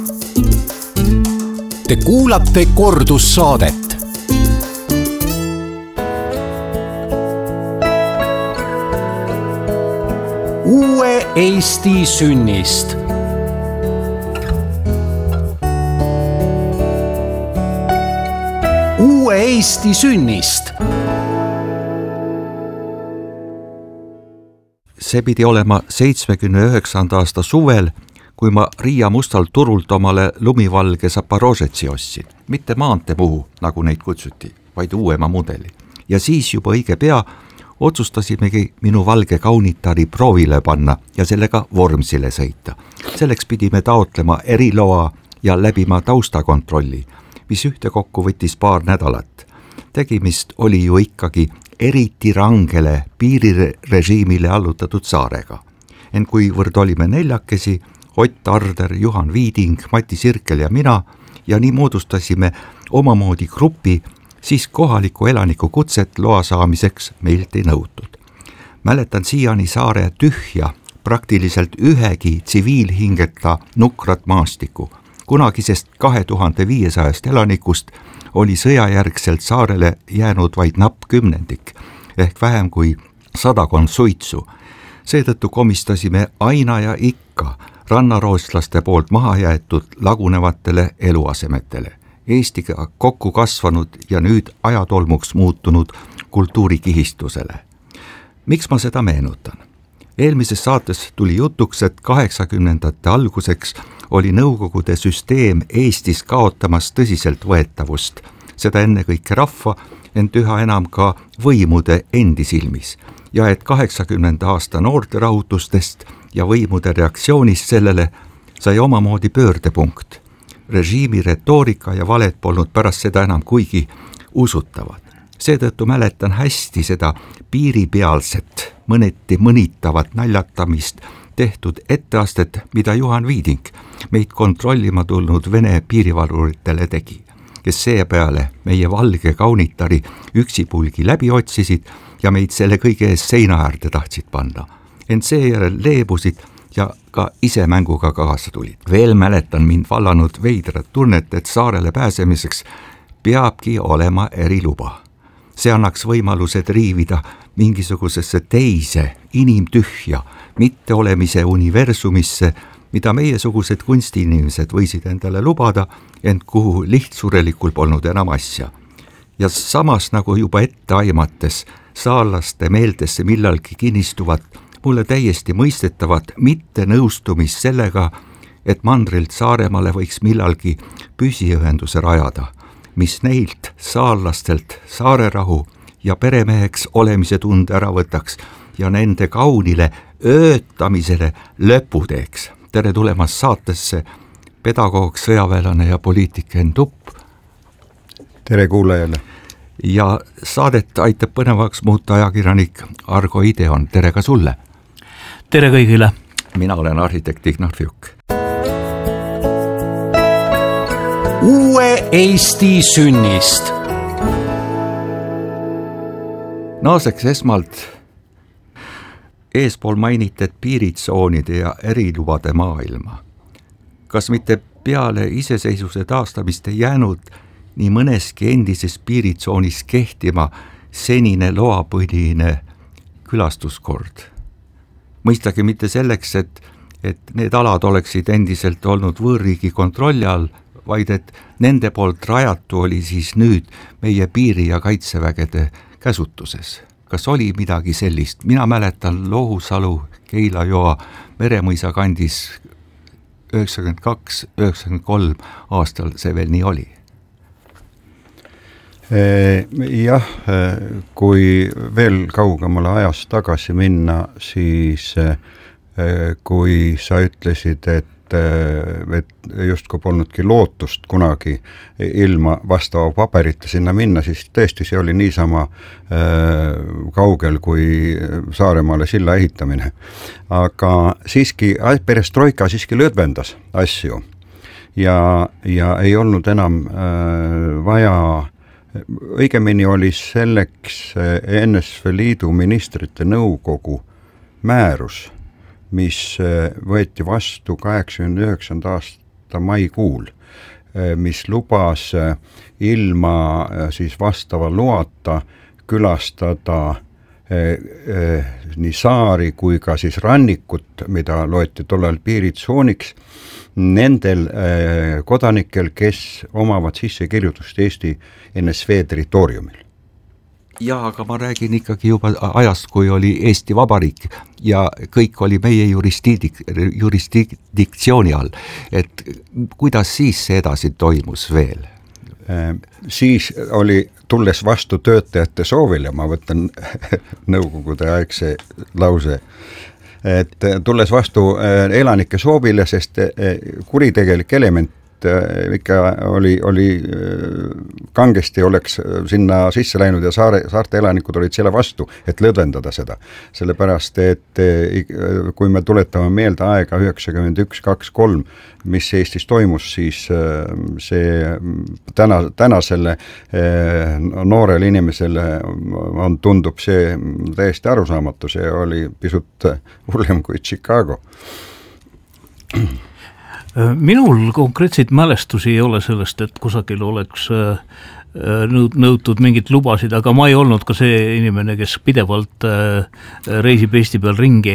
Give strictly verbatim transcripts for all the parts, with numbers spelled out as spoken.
Te kuulate kordussaadet. Uue Eesti sünnist. Uue Eesti sünnist. See pidi olema seitsmekümne üheksanda aasta suvel, kui ma Riia Mustalt turult omale lumivalge Zaporožetsi ostsin. Mitte maanteepuhu, nagu neid kutsuti, vaid uuema mudeli. Ja siis juba õige pea otsustasimegi minu valge kaunitari proovile panna ja sellega Vormsile sõita. Selleks pidime taotlema eriloa ja läbima taustakontrolli, mis ühtekokku võttis paar nädalat. Tegimist oli ju ikkagi eriti rangele piirirežiimile allutatud saarega. Ent kuivõrd olime neljakesi, Ott Arder, Juhan Viiding, Mati Sirkel ja mina, ja nii moodustasime omamoodi grupi, siis kohaliku elaniku kutset loa saamiseks meilt ei nõutud. Mäletan siiani saare tühja, praktiliselt ühegi tsiviilhingeta nukrat maastiku. Kunagisest kahe tuhande viiesajast elanikust oli sõjajärgselt saarele jäänud vaid napp kümnendik, ehk vähem kui sadakond suitsu. Seetõttu komistasime aina ja ikka rannarootslaste poolt maha jäetud lagunevatele eluasemetele, Eestiga kokku kasvanud ja nüüd ajatolmuks muutunud kultuurikihistusele. Miks ma seda meenutan? Eelmises saates tuli jutuks, et kaheksakümnendate alguseks oli Nõukogude süsteem Eestis kaotamas tõsiselt võetavust, seda ennekõike rahva, ent üha enam ka võimude endi silmis, ja et kaheksakümnenda aasta noorte rahutustest ja võimude reaktsioonist sellele sai omamoodi pöördepunkt. Režiimi retoorika ja valed polnud pärast seda enam kuigi usutavad. Seetõttu mäletan hästi seda piiripealset, mõneti mõnitavat naljatamist tehtud etteastet, mida Juhan Viiding meid kontrollima tulnud Vene piirivaluritele tegi, kes seepeale meie valge kaunitari üksipulgi läbi otsisid ja meid selle kõige ees seina äärde tahtsid panna. Ent seejärel leebusid ja ka ise mänguga kaasa tulid. Veel mäletan mind vallanud veidrat tunnet, et saarele pääsemiseks peabki olema eriluba. See annaks võimalused riivida mingisugusesse teise, inimtühja, mitte olemise universumisse, mida meiesugused kunstiinimesed võisid endale lubada, ent kuhu lihtsurelikul polnud enam asja. Ja samas nagu juba ette aimates, saarlaste meeltesse millalgi kinnistuvat mulle täiesti mõistetavat mitte nõustumist sellega, et mandrilt Saaremaale võiks millalgi püsiühenduse rajada, mis neilt saarlastelt saarerahu ja peremeheks olemise tunde ära võtaks ja nende kaunile öötamisele lõpu teeks. Tere tulemast saatesse pedagoog, sõjaväelane ja poliitik Enn Tupp. Tere kuulajale. Ja saadet aitab põnevaks muuta ajakirjanik Argo Ideon. Tere ka sulle. Tere kõigile. Mina olen arhitekt Ignar Fjuk. Uue Eesti sünnist. Naaseks esmalt eespool mainitud piiritsoonide ja erilubade maailma. Kas mitte peale iseseisvuse taastamist ei jäänud nii mõneski endises piiritsoonis kehtima senine loapõhine külastuskord? Mõistagi mitte selleks, et, et need alad oleksid endiselt olnud võõrriigi kontrolli all, vaid et nende poolt rajatu oli siis nüüd meie piiri- ja kaitsevägede käsutuses. Kas oli midagi sellist? Mina mäletan Lohusalu, Keila-Joa, Meremõisa kandis üheksakümmend kaks üheksakümmend kolm aastal see veel nii oli. Jah, kui veel kaugemale ajast tagasi minna, siis kui sa ütlesid, et, et justkui polnudki lootust kunagi ilma vastava paberita sinna minna, siis tõesti see oli niisama kaugel kui Saaremaale silla ehitamine. Aga siiski perestroika siiski lõdvendas asju ja, ja ei olnud enam vaja. Õigemini oli selleks N S V Liidu ministrite nõukogu määrus, mis võeti vastu kaheksakümne üheksanda aasta maikuul, mis lubas ilma siis vastava loata külastada nii saari kui ka siis rannikut, mida loeti tollal piiritsooniks, nendel kodanikel, kes omavad sissekirjutust Eesti N S V territooriumil. Jaa, aga ma räägin ikkagi juba ajast, kui oli Eesti Vabariik ja kõik oli meie jurisdidik, jurisdiktsiooni all. Et kuidas siis see edasi toimus veel? Siis oli tulles vastu töötajate soovil ja ma võtan nõukogude aegse lause, et tulles vastu elanike soovile, sest kuritegelik element ikka oli, oli kangesti oleks sinna sisse läinud ja saare, saarte elanikud olid selle vastu, et lõdvendada seda. Sellepärast, et kui me tuletame meelde aega üheksakümmend üks kaks kolm, mis Eestis toimus, siis see täna, tänasele noorele inimesele on, tundub see täiesti arusaamatu, see oli pisut hullem kui Chicago. Minul konkreetseid mälestusi ei ole sellest, et kusagil oleks nõutud mingit lubasid, aga ma ei olnud ka see inimene, kes pidevalt reisib Eesti peal ringi.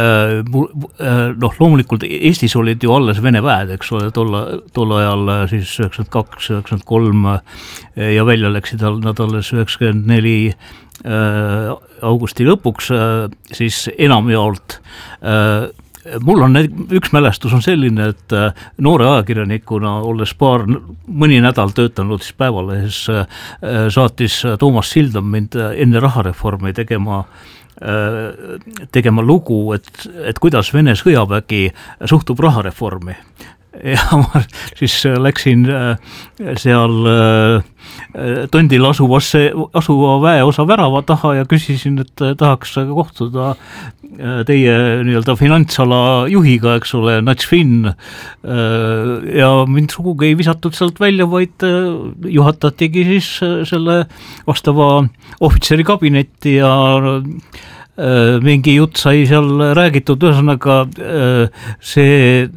Noh, loomulikult Eestis olid ju alles Vene väed, eks ole, tolle, tolle ajal siis üheksakümmend kaks üheksakümmend kolm ja välja läksid nad alles üheksakümmend neli augusti lõpuks, siis enamjaolt. Mul on üks mälestus on selline, et noore ajakirjanikuna olles paar mõni nädal töötanud siis Päevalehes saatis Toomas Sildam mind enne rahareformi tegema tegema lugu, et, et kuidas Vene sõjavägi suhtub rahareformi. Ja ma siis läksin seal Tondil asuvasse, asuva väeosa värava taha ja küsisin, et tahaks kohtuda teie nii-öelda finantsala juhiga, eks ole, Natsfin, ja mind sugugi ei visatud sealt välja, vaid juhatatigi siis selle vastava ohvitseri kabinetti ja mingi jutt sai seal räägitud, ühesõnaga see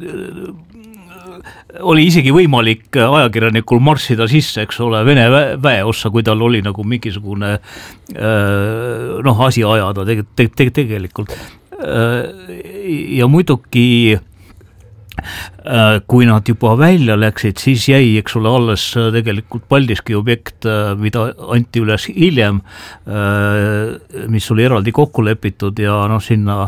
oli isegi võimalik ajakirjanikul marssida sisse, eks ole, Vene väeossa, kui tal oli nagu mingisugune noh, asi ajada te- te- te- tegelikult. Ja muidugi kui nad juba välja läksid, siis jäi, eks ole, alles tegelikult Paldiski objekt, mida anti üles hiljem, mis oli eraldi kokku lepitud ja noh, sinna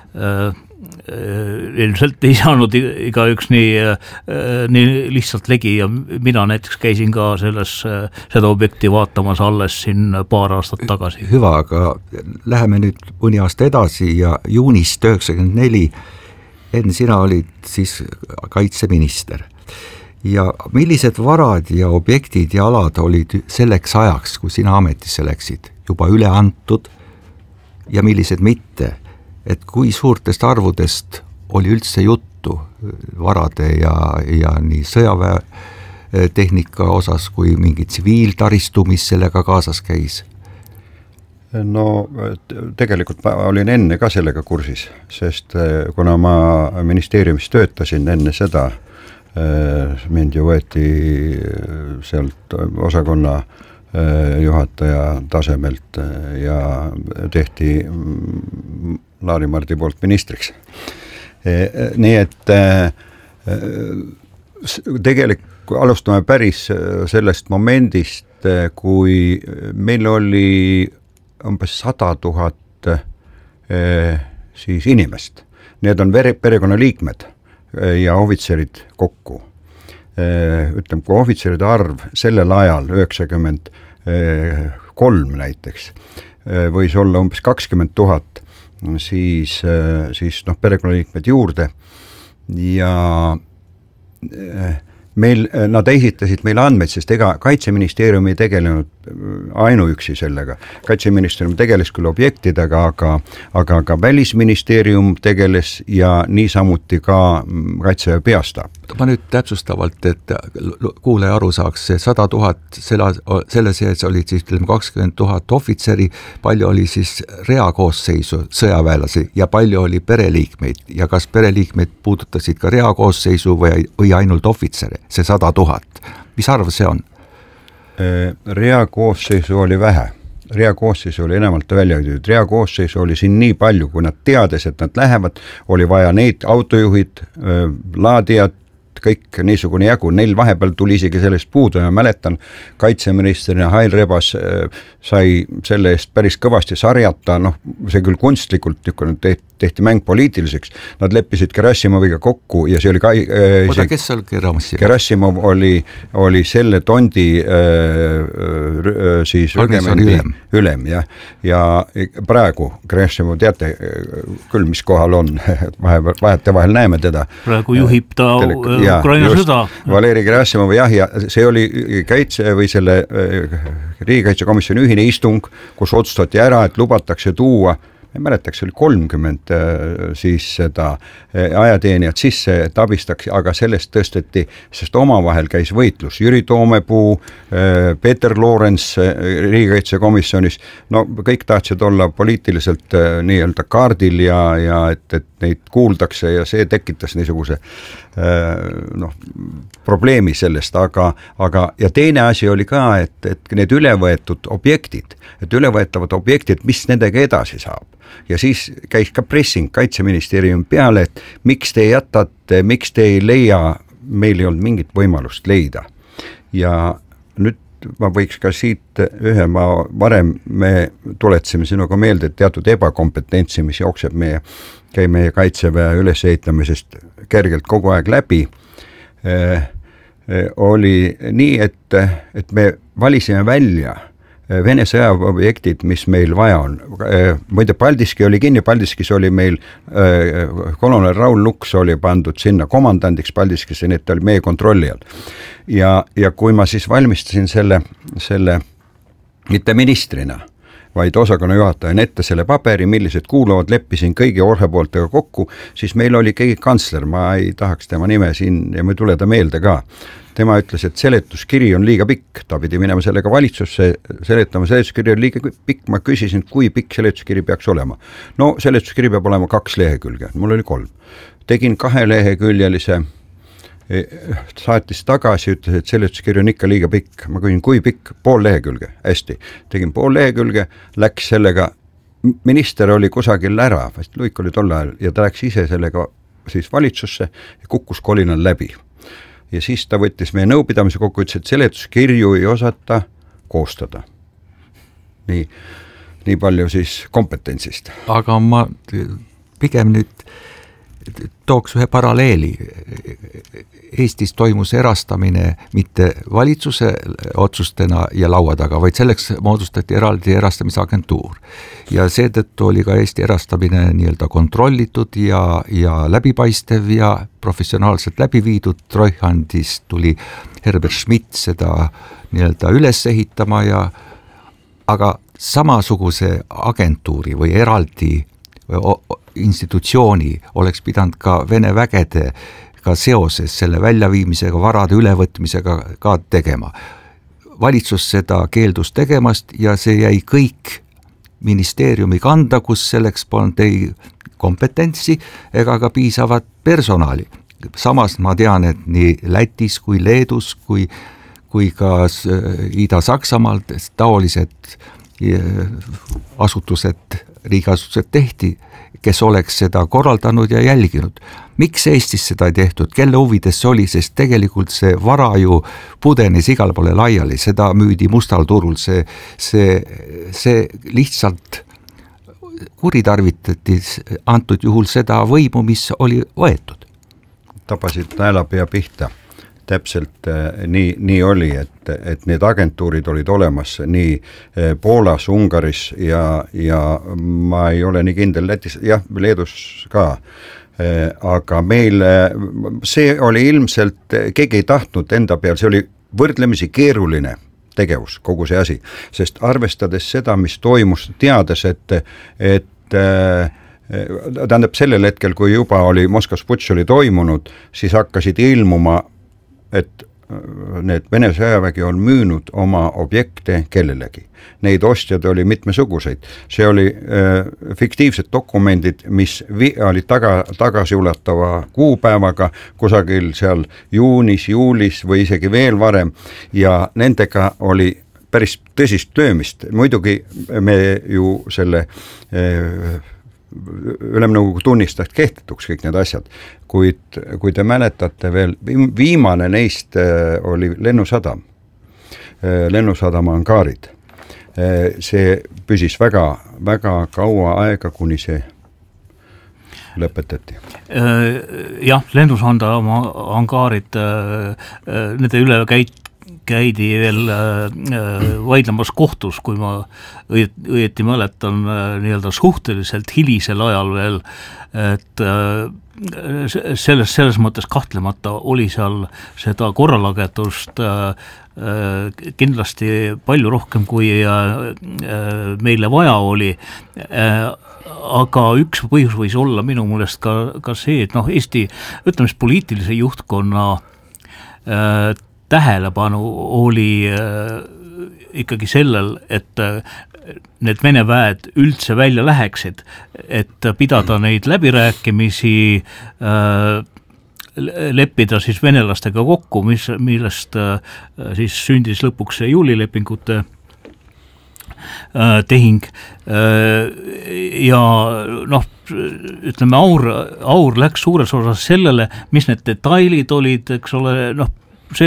ilmselt ei saanud iga üks nii, nii lihtsalt legi ja mina näiteks käisin ka selles, seda objekti vaatamas alles siin paar aastat tagasi. Hüva, aga läheme nüüd mõni aasta edasi ja juunist üheksakümmend neli Enn, sina olid siis kaitseminister. Ja millised varad ja objektid ja alad olid selleks ajaks, kui sina ametisse läksid, juba üle antud ja millised mitte? Et kui suurtest arvudest oli üldse juttu varade ja, ja nii sõjaväe tehnika osas kui mingi tsiviiltaristu, mis sellega kaasas käis? No tegelikult ma olin enne ka sellega kursis, sest kuna ma ministeeriumis töötasin enne seda, mind ju võeti sealt osakonna juhataja tasemelt ja tehti Laari Mardi poolt ministriks. Nii et tegelikult alustame päris sellest momendist, kui meil oli umbes sada tuhat siis inimest. Need on perekonnaliikmed ja ohvitserid kokku. Ütleme, kui ohvitseride arv sellel ajal üheksakümmend kolm näiteks võis olla umbes kakskümmend tuhat, siis, siis noh, perekonnaliikmed juurde ja meil, nad esitasid meile andmeid, sest ega Kaitseministeerium ei tegelenud ainuüksi sellega. Kaitseministeerium tegeles küll objektidega, aga, aga ka Välisministeerium tegeles ja niisamuti ka Kaitseväe peastaab. Ma nüüd täpsustavalt, et kuulaja aru saaks, see sada tuhat, selle, selle sees olid siis kakskümmend tuhat ohvitseri, palju oli siis reakoosseisu sõjaväelasi ja palju oli pereliikmeid ja kas pereliikmeid puudutasid ka reakoosseisu või, või ainult ohvitsere, see sada tuhat. Mis arv see on? Reakoosseisu oli vähe. Reakoosseisu oli enamalt välja jõudnud. Reakoosseisu oli siin nii palju, kui nad teades, et nad lähevad, oli vaja neid autojuhid, laadijad, kõik niisugune jagu, neil vahepeal tuli isegi sellest puudu ja mäletan, kaitseministrina Hail Rebas sai selle eest päris kõvasti sarjata, noh, see küll kunstlikult tehti, tehti mäng poliitiliseks, nad leppisid Gerassimoviga kokku ja see oli ka äh, Oda, kes oli Gerasimov? Gerasimov oli, oli selle tondi äh, siis rügemendi ülem, ülem ja, ja praegu Gerasimov, teate küll, mis kohal on, vahepeal, vahete vahel näeme teda. Praegu juhib ta Tele, ja, Ukraina just, sõda. Valeri Gerasimov, jah, ja see oli kaitse või selle riigikaitsekomisjoni ühine istung, kus otsustati ära, et lubatakse tuua, ma ei mäletaks, oli kolmkümmend siis seda ajateenijat sisse, et abistaks, aga sellest tõsteti, sest omavahel käis võitlus. Jüri Toomepuu, Peeter Loorens riigikaitsekomisjonis, no kõik tahtsid olla poliitiliselt nii-öelda kaardil ja, ja et, et neid kuuldakse ja see tekitas niisuguse noh, probleemi sellest, aga, aga ja teine asi oli ka, et, et need ülevõetud objektid, et ülevõetavad objektid, mis nendega edasi saab. Ja siis käis ka pressing Kaitseministeeriumi peale, et miks te jätate, miks te ei leia, meil ei olnud mingit võimalust leida. Ja nüüd ma võiks ka siit ühe, ma varem me tuletsime sinuga meelde, et teatud ebakompetentsi, mis jookseb meie, käi meie Kaitseväe ülesehitamisest kergelt kogu aeg läbi, eh, oli nii, et, et me valisime välja Vene sõjaobjektid, mis meil vaja on. Muide, Paldiski oli kinni, Paldiskis oli meil kolonel Raul Luks oli pandud sinna komandandiks Paldiskis, nii et ta oli meie kontrolli all. Ja, ja kui ma siis valmistasin selle, selle mitte ministrina, vaid osakonna juhatajan ette selle paberi, millised kuuluvad, leppisin kõigi orhepooltega kokku, siis meil oli keegi kantsler, ma ei tahaks tema nime siin ja me tule ta meelde ka. Tema ütles, et seletuskiri on liiga pikk, ta pidi minema sellega valitsusse, seletama seletuskiri on liiga pikk, ma küsisin, kui pikk seletuskiri peaks olema. No seletuskiri peab olema kaks lehekülge, mul oli kolm. Tegin kahe leheküljelise, saatis tagasi, ütles, et seletuskiri on ikka liiga pikk. Ma küsin, kui pikk? Pool lehekülge, hästi. Tegin pool lehekülge, läks sellega, minister oli kusagil ära, vast Luik oli tol ajal, ja ta läks ise sellega siis valitsusse ja kukkus kolinal läbi. Ja siis ta võttis meie nõupidamise kokku, ütles, et seletuskirju ei osata koostada. Nii, nii palju siis kompetentsist. Aga ma pigem nüüd tooks ühe paralleeli. Eestis toimus erastamine mitte valitsuse otsustena ja laua taga, vaid selleks moodustati eraldi erastamisagentuur. Ja seetõttu oli ka Eesti erastamine nii-öelda kontrollitud ja, ja läbipaistev ja professionaalselt läbi viidud. Treuhandist tuli Herbert Schmidt seda nii-öelda üles ehitama ja aga samasuguse agentuuri või eraldi institutsiooni oleks pidanud ka Vene vägede ka seoses selle väljaviimisega, varade ülevõtmisega ka tegema. Valitsus seda keeldus tegemast ja see jäi kõik ministeeriumi kanda, kus selleks polnud ei kompetentsi ega ka piisavat personali. Samas ma tean, et nii Lätis kui Leedus kui, kui ka Ida-Saksamaalt taolised asutused, riigiasutused tehti, kes oleks seda korraldanud ja jälginud. Miks Eestis seda ei tehtud? Kelle huvides see oli? Sest tegelikult see vara ju pudenes igale poole laiali, seda müüdi mustal turul, see, see, see lihtsalt kuritarvitati antud juhul seda võimu, mis oli võetud. Tapasid naelapea pihta. Täpselt nii, nii oli, et, et need agentuurid olid olemas nii Poolas, Ungaris ja, ja ma ei ole nii kindel Lätis, jah, Leedus ka, aga meil see oli ilmselt, keegi ei tahtnud enda peal, see oli võrdlemisi keeruline tegevus, kogu see asi, sest arvestades seda, mis toimus, teades, et, et tähendab sellel hetkel, kui juba oli Moskvas putš oli toimunud, siis hakkasid ilmuma, et need Vene sõjavägi on müünud oma objekte kellelegi. Neid ostjad oli mitmesuguseid. See oli äh, fiktiivsed dokumendid, mis vi- olid taga, tagasiulatava kuupäevaga, kusagil seal juunis, juulis või isegi veel varem ja nendega oli päris tõsist löömist. Muidugi me ju selle äh, Ülemnõukogu tunnistas kehtetuks kõik need asjad, kuid kui te mäletate veel, viimane neist oli lennusadam, lennusadama angaarid. See püsis väga, väga kaua aega, kuni see lõpetati. Jah, lennusadama angaarid, nende üle käit käidi veel vaidlemas kohtus, kui ma õieti mäletan nii-öelda suhteliselt hilisel ajal veel, et selles, selles mõttes kahtlemata oli seal seda korralagedust kindlasti palju rohkem, kui meile vaja oli, aga üks põhjus võis olla minu meelest ka, ka see, et noh, Eesti, ütleme siis poliitilise juhtkonna tähelepanu oli äh, ikkagi sellel, et äh, need Vene väed üldse välja läheksid, et pidada neid läbirääkimisi, äh, leppida siis venelastega kokku, mis, millest äh, siis sündis lõpuks see juulilepingute äh, tehing äh, ja noh, ütleme, aur, aur läks suures osas sellele, mis need detailid olid, eks ole, noh, see,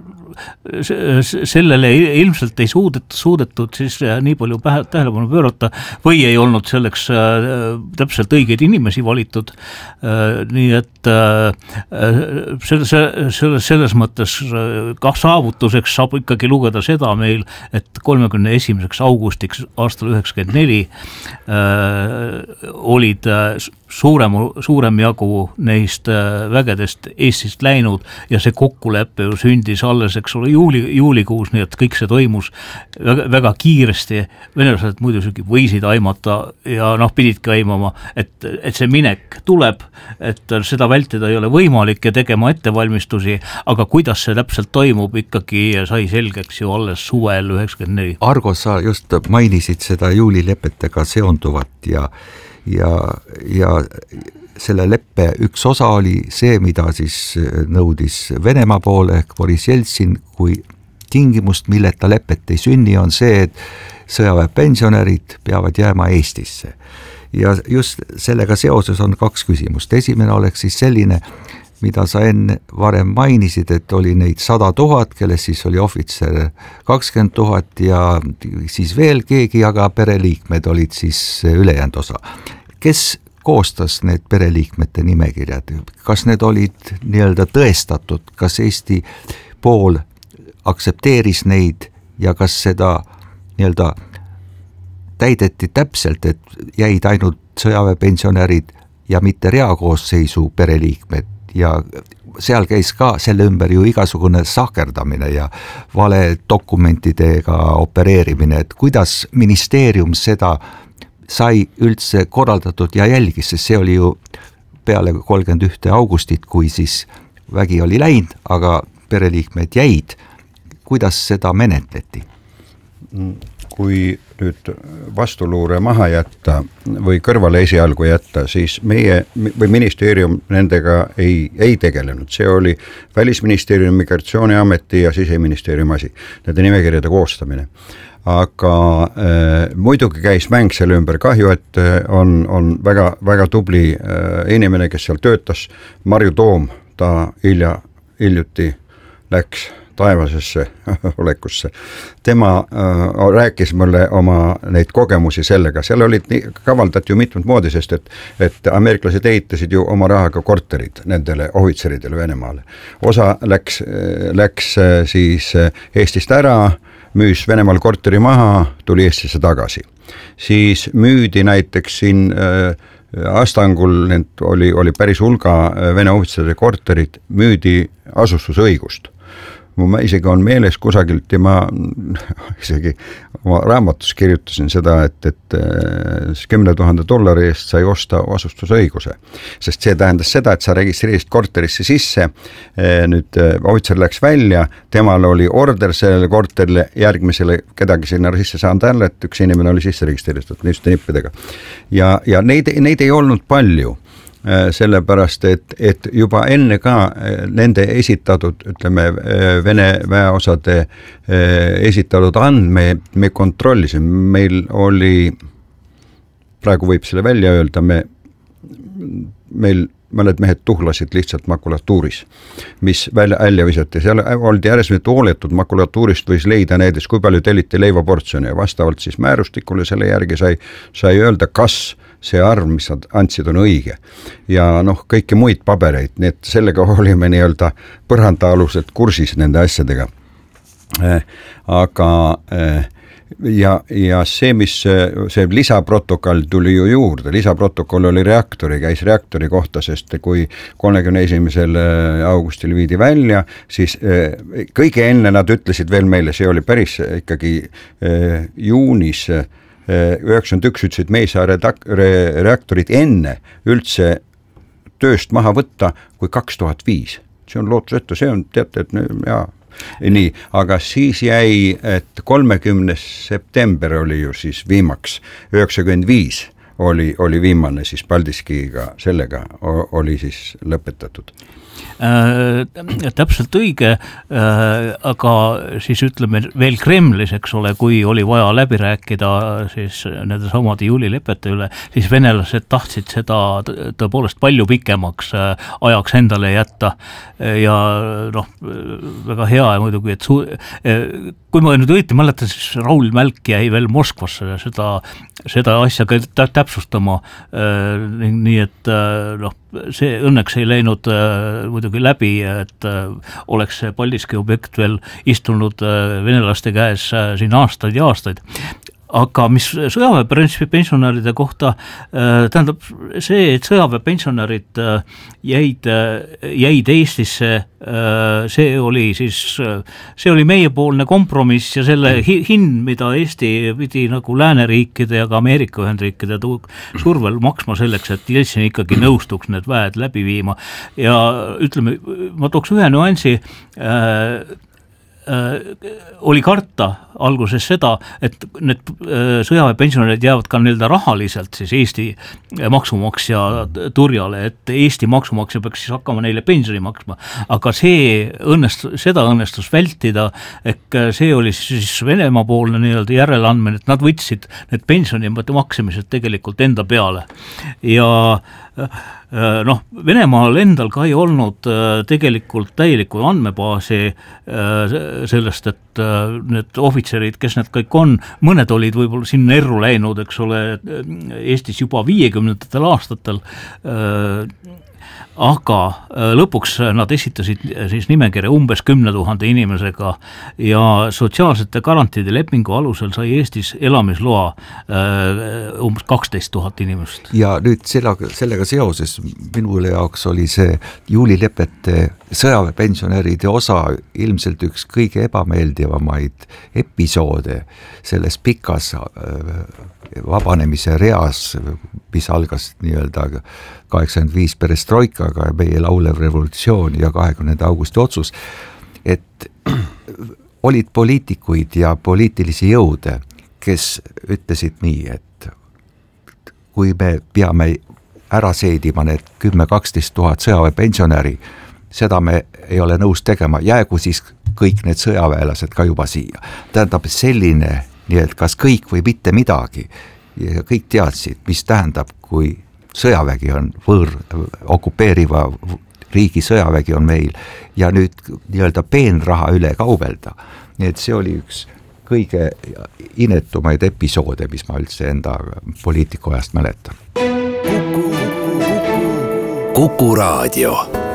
see, sellele ilmselt ei suudetud, suudetud siis nii palju pähe, tähelepanu pöörata või ei olnud selleks äh, täpselt õigeid inimesi valitud, äh, nii et äh, selle, selle, selles mõttes kah saavutuseks saab ikkagi lugeda seda meil, et kolmekümne esimeseks augustiks aastal üheksakümmend neli äh, olid suurem, suurem jagu neist vägedest Eestist läinud ja see kokkulepe ju sündis alles, eks ole, juuli, juulikuus, nii et kõik see toimus väga, väga kiiresti, venelased muidugi võisid aimata ja noh, pididki aimama, et, et see minek tuleb, et seda vältida ei ole võimalik ja tegema ettevalmistusi, aga kuidas see täpselt toimub, ikkagi sai selgeks ju alles suvel üheksakümmend neli. Argo, sa just mainisid seda juulilepetega seonduvat ja ja, ja selle leppe üks osa oli see, mida siis nõudis Venemaa poole ehk Boris Jeltsin, kui tingimust, milleta lepet ei sünni, on see, et sõjaväepensionärid peavad jääma Eestisse. Ja just sellega seoses on kaks küsimust. Esimene oleks siis selline, mida sa enne varem mainisid, et oli neid sada tuhat, kellest siis oli ohvitser kakskümmend tuhat ja siis veel keegi, aga pereliikmed olid siis ülejäänud osa. Kes koostas need pereliikmete nimekirjad? Kas need olid nii-öelda tõestatud? Kas Eesti pool aktsepteeris neid ja kas seda nii-öelda täideti täpselt, et jäid ainult sõjaväepensionärid ja mitte reakoosseisu pereliikmed? Ja seal käis ka selle ümber ju igasugune sahkerdamine ja vale dokumentidega opereerimine, et kuidas ministeerium seda sai üldse korraldatud ja jälgis, sest see oli ju peale kolmkümmend üks augustit, kui siis vägi oli läinud, aga pereliikmed jäid. Kuidas seda menetleti? Kui nüüd vastuluure maha jätta või kõrvale esialgu jätta, siis meie või ministeerium nendega ei, ei tegelenud. See oli Välisministeeriumi, Migratsiooniameti ja Siseministeeriumi asi, nende nimekirjade koostamine. Aga äh, muidugi käis mäng selle ümber. Kahju, et on, on väga, väga tubli äh, inimene, kes seal töötas, Marju Toom, ta hilja, hiljuti läks taevasesse olekusse. Tema äh, rääkis mulle oma neid kogemusi sellega. Seal olid nii, kavaldati ju mitmed moodi, sest et, et ameeriklased ehitasid ju oma rahaga korterid nendele ohvitseridele Venemaale. Osa läks, läks siis Eestist ära, müüs Venemaal korteri maha, tuli Eestisse tagasi. Siis müüdi näiteks siin äh, Astangul oli, oli päris hulga Vene ohvitseride korterid, müüdi asustusõigust. ma isegi on meeles kusagilt ja ma isegi oma raamatus kirjutasin seda, et, et kümne tuhande dollari eest sai osta asustusõiguse, sest see tähendas seda, et sa registreerisid korterisse sisse, nüüd ohvitser läks välja, temal oli order sellele korterile, järgmisele kedagi sinna sisse saanud jälle, et üks inimene oli sisse registreeritud niisuguste nippidega ja, ja neid, neid ei olnud palju, sellepärast, et, et juba enne ka nende esitatud, ütleme, Vene väeosade esitatud andme me kontrollisime, meil oli, praegu võib selle välja öelda, me, meil mõned mehed tuhlasid lihtsalt makulatuuris, mis välja, välja visati, seal oldi ääresmeet hooletud makulatuurist võis leida näiteks, kui palju telliti leivaportsjoni ja vastavalt siis määrustikule selle järgi sai, sai öelda, kas see arv, mis nad andsid, on õige. Ja noh, kõiki muid pabereid, nii et sellega olime nii-öelda põrandaaluselt kursis nende asjadega. Aga ja, ja see, mis see lisaprotokoll tuli ju juurde, lisaprotokoll oli reaktori, käis reaktori kohta, sest kui kolmekümne esimesel augustil viidi välja, siis kõige enne nad ütlesid veel meile, see oli päris ikkagi juunis üheksakümmend üks ütlesid, me ei saa redak- re- reaktorid enne üldse tööst maha võtta kui kaks tuhat viis. See on lootusetu, see on teate, et jaa, nii, aga siis jäi, et kolmekümnes september oli ju siis viimaks, üheksakümmend viis oli, oli viimane siis Paldiskiga, sellega oli siis lõpetatud. Äh, täpselt õige, äh, aga siis ütleme veel Kremlis, eks ole, kui oli vaja läbi rääkida siis nende samade juulilepete üle, siis venelased tahtsid seda tõepoolest palju pikemaks äh, ajaks endale jätta ja noh, väga hea ja muidugi, et su- äh, kui ma nüüd õieti mäletan, siis Raul Mälk jäi veel Moskvasse seda, seda asja ka täpsustama, äh, nii et äh, noh, see õnneks ei läinud äh, muidugi läbi, et äh, oleks see Paldiski objekt veel istunud äh, venelaste käes äh, siin aastaid ja aastaid. Aga mis sõjaväepensionäride kohta, äh, tähendab see, et sõjaväepensionärid äh, jäid, äh, jäid Eestisse, äh, see oli siis, äh, see oli meiepoolne kompromiss ja selle hi- hind, mida Eesti pidi nagu lääneriikide ja ka Ameerika Ühendriikide tu- survel maksma selleks, et Jeltsin ikkagi nõustuks need väed läbi viima. Ja ütleme, ma tooks ühe nüansi, äh, Äh, oli karta alguses seda, et need äh, sõjaväepensionärid jäävad ka nii-öelda rahaliselt siis Eesti maksumaksja turjale, et Eesti maksumaksja peaks siis hakkama neile pensioni maksma, aga see õnnest, seda õnnestus vältida, et see oli siis Venemaa poolne nii-öelda järeleandmine, et nad võtsid need pensioni maksimised tegelikult enda peale ja noh, Venemaal endal ka ei olnud tegelikult täielikku andmebaasi sellest, et need ohvitserid, kes need kõik on, mõned olid võib-olla sinna erru läinud, eks ole, Eestis juba viiekümnendatel aastatel, aga lõpuks nad esitasid siis nimekirja umbes kümne tuhande inimesega ja sotsiaalsete garantiide lepingu alusel sai Eestis elamisloa umbes kaksteist tuhat inimest. Ja nüüd sellega, sellega seoses minule jaoks oli see juulilepete sõjaväepensionäride osa ilmselt üks kõige ebameeldivamaid episoode selles pikas vabanemise reas, mis algas nii-öelda kaheksakümmend viis perestroikaga ja meie laulev revolutsioon ja kahekümnenda augusti otsus, et olid poliitikuid ja poliitilisi jõude, kes ütlesid nii, et kui me peame ära seedima need kümme kaksteist tuhat sõjaväepensionäri, seda me ei ole nõus tegema, jäägu siis kõik need sõjaväelased ka juba siia. Tähendab selline, nii et kas kõik või mitte midagi ja kõik teadsid, mis tähendab, kui sõjavägi on võõr, okupeeriva riigi sõjavägi on meil ja nüüd nii-öelda peenraha üle kaubelda. Nii et see oli üks kõige inetumaid episoode, mis ma üldse enda poliitiku ajast mäletan. Kuku, Kuku Raadio.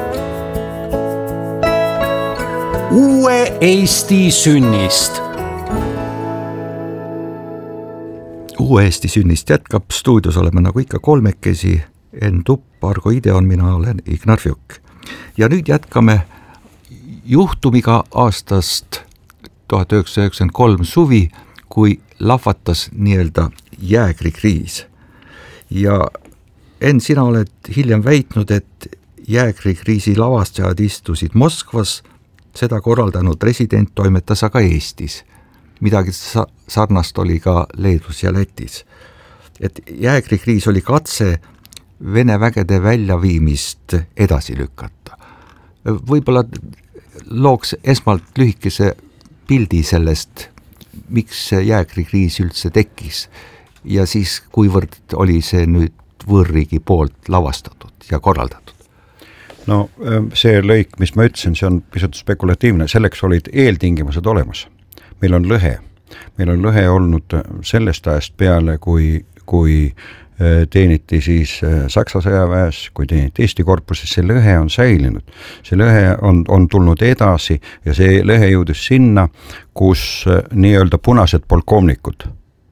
Uue Eesti sünnist. Uue Eesti sünnist jätkab, stuudios oleme nagu ikka kolmekesi, Enn Tupp, Argo Ideon, mina olen Ignar Fjuk. Ja nüüd jätkame juhtumiga aastast tuhat üheksasada üheksakümmend kolm suvi, kui lahvatas nii-öelda jäägrikriis. Ja Enn, sina oled hiljem väitnud, et jäägrikriisi lavastajad istusid Moskvas, seda korraldanud resident toimetas aga Eestis. Midagi sarnast oli ka Leedus ja Lätis. Et jäägrikriis oli katse Vene vägede väljaviimist edasi lükata. Võib-olla looks esmalt lühikese pildi sellest, miks see jäägrikriis üldse tekkis ja siis kuivõrd oli see nüüd võõrriigi poolt lavastatud ja korraldatud? No see lõik, mis ma ütlesin, see on pisut spekulatiivne, selleks olid eeltingimused olemas. Meil on lõhe. Meil on lõhe olnud sellest ajast peale, kui, kui teeniti siis Saksa sõjaväes, kui teeniti Eesti korpuses, see lõhe on säilinud. See lõhe on, on tulnud edasi ja see lõhe jõudis sinna, kus nii-öelda punased polkovnikud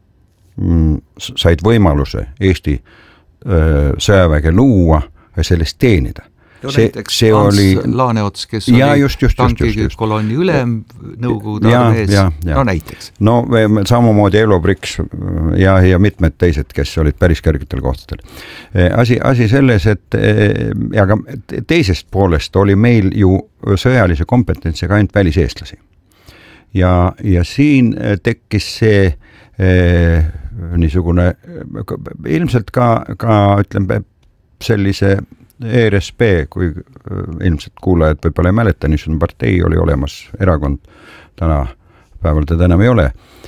said võimaluse Eesti sõjaväge luua ja sellest teenida. Jo see, näiteks see Hans oli... Laaneots, kes ja, oli just, just, tankikolonni ülem Nõukogude armees, no näiteks. No samamoodi Elo Briks ja, ja mitmed teised, kes olid päris kõrgitel kohtadel. Asi, asi selles, et aga teisest poolest oli meil ju sõjalise kompetentsiga ainult väliseestlasi. Ja, ja siin tekkis see eh, niisugune ilmselt ka, ka ütleme sellise E R S P, kui ilmselt kuulajad võib-olla ei mäleta, niisugune partei oli olemas, erakond täna päeval teda enam ei ole.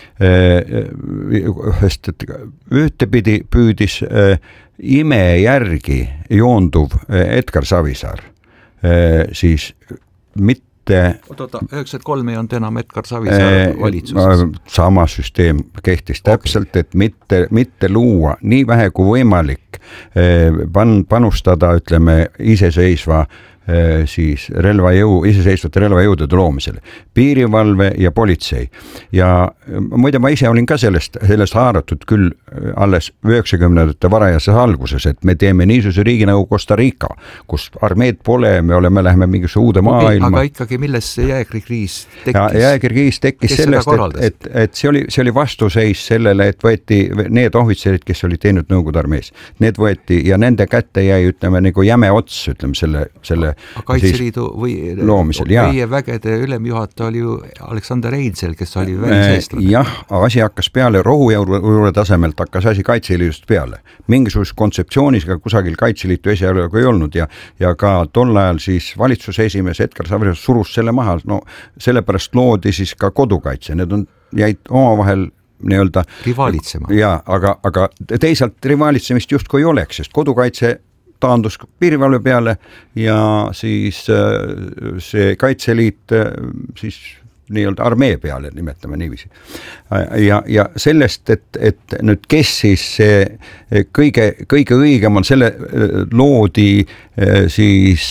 Sest et ühtepidi püüdis ime järgi joonduv Edgar Savisaar, siis mitte Oota, üheksakümmend kolm ei olnud enam Edgar Savisaar valitsuses. Sama süsteem kehtis täpselt, okay. Et mitte, mitte luua nii vähe kui võimalik pan, panustada, ütleme, iseseisva siis relvajõu, iseseisvate relvajõudude loomisele, piirivalve ja politsei. Ja muide, ma ise olin ka sellest, sellest haaratud küll alles üheksakümnendate varajases alguses, et me teeme niisuguse riigi nagu Costa Rica, kus armeed pole, me oleme, läheme mingisuguse uude maailma. Aga ikkagi, milles see jäägrikriis tekkis? Ja, jäägrikriis tekkis sellest, et, et, et see, oli, see oli vastuseis sellele, et võeti need ohvitserid, kes olid teinud Nõukogude armees. Need võeti ja nende kätte jäi, ütleme, nagu jäme ots, ütleme, selle, selle Kaitseliidu või loomisel, meie vägede ülemjuhataja oli ju Aleksander Einsel, kes oli väliseestlane. Jah, asi hakkas peale, rohujuure tasemelt hakkas asi Kaitseliidust peale. Mingisuguse kontseptsioonis ka kusagil Kaitseliitu esialgu ei olnud ja, ja ka tol ajal siis valitsuse esimees Edgar Savisaar surus selle maha, no sellepärast loodi siis ka kodukaitse, need on, jäid omavahel nii-öelda rivaalitsema. Ja, aga, aga teisalt rivalitsemist justkui ei oleks, sest kodukaitse taandus piirivalve peale ja siis see Kaitseliit siis nii-öelda armee peale, nimetame niiviisi. Ja, ja sellest, et, et nüüd kes siis see kõige, kõige õigem on, selle loodi siis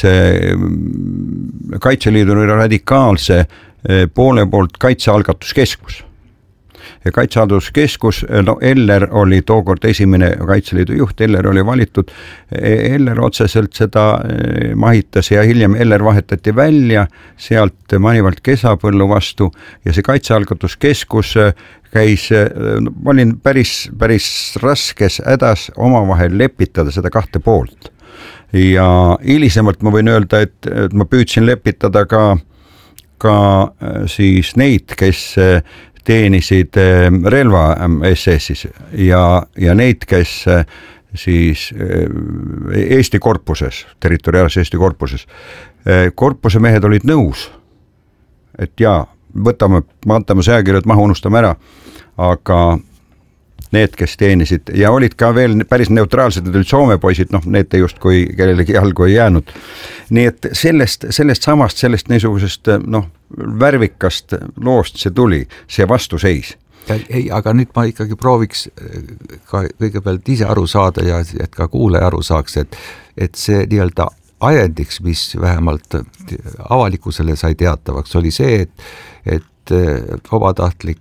Kaitseliidu radikaalse poole poolt kaitsealgatuskeskus. Ja kaitsealgatuskeskus, no Eller oli tookord esimene Kaitseliidu juht, Eller oli valitud, Eller otseselt seda mahitas ja hiljem Eller vahetati välja sealt Manivalt Kesapõllu vastu ja see kaitsealgatuskeskus käis, ma olin päris, päris raskes hädas omavahel lepitada seda kahte poolt. Ja hilisemalt ma võin öelda, et, et ma püüdsin lepitada ka, ka siis neid, kes teenisid relva S S-is ja, ja neid, kes siis Eesti korpuses, territoriaalses Eesti korpuses. Korpuse mehed olid nõus, et jaa, võtame, vaatame sõjakirjad maha, unustame ära, aga need, kes teenisid ja olid ka veel päris neutraalsed, need olid Soome poisid, noh, need justkui kellelegi jalgu ei jäänud. Nii et sellest, sellest samast, sellest niisugusest, noh, värvikast loost see tuli, see vastuseis. Ei, aga nüüd ma ikkagi prooviks ka kõigepealt ise aru saada ja et ka kuulaja aru saaks, et, et see nii-öelda ajendiks, mis vähemalt avalikkusele sai teatavaks, oli see, et, et vabatahtlik